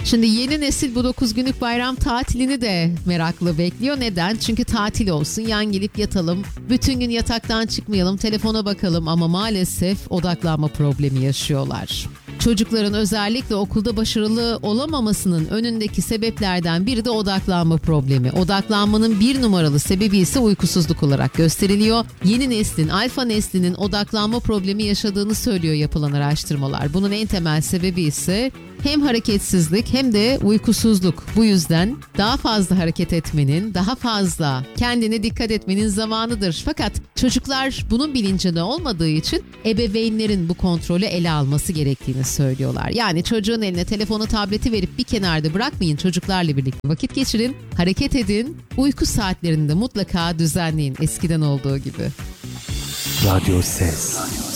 Şimdi yeni nesil bu 9 günlük bayram tatilini de merakla bekliyor. Neden? Çünkü tatil olsun, yan gelip yatalım, bütün gün yataktan çıkmayalım, telefona bakalım ama maalesef odaklanma problemi yaşıyorlar. Çocukların özellikle okulda başarılı olamamasının önündeki sebeplerden biri de odaklanma problemi. Odaklanmanın bir numaralı sebebi ise uykusuzluk olarak gösteriliyor. Yeni neslin, alfa neslinin odaklanma problemi yaşadığını söylüyor yapılan araştırmalar. Bunun en temel sebebi ise hem hareketsizlik hem de uykusuzluk. Bu yüzden daha fazla hareket etmenin, daha fazla kendine dikkat etmenin zamanıdır. Fakat çocuklar bunun bilincinde olmadığı için ebeveynlerin bu kontrolü ele alması gerektiğini söylüyorlar. Yani çocuğun eline telefonu, tableti verip bir kenarda bırakmayın, çocuklarla birlikte vakit geçirin, hareket edin, uyku saatlerini de mutlaka düzenleyin eskiden olduğu gibi. Radyo Ses.